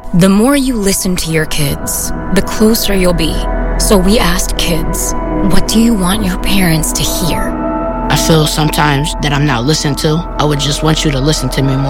The more you listen to your kids, the closer you'll be. So we asked kids, what do you want your parents to hear? I feel sometimes that I'm not listened to. I would just want you to listen to me more.